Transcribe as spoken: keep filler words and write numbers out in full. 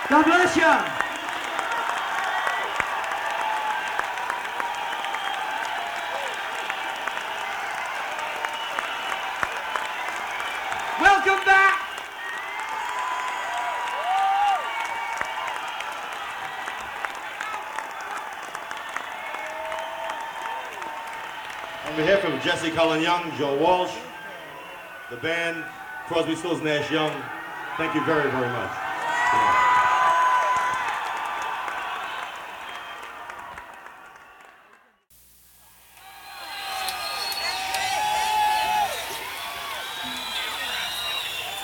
God bless you. Welcome back. On behalf of Jesse Cullen Young, Joe Walsh, the band, Crosby, Stills, Nash Young, thank you very, very much.